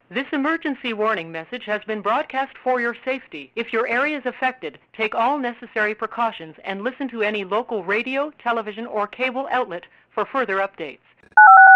This emergency warning message has been broadcast for your safety. If your area is affected, take all necessary precautions and listen to any local radio, television, or cable outlet for further updates.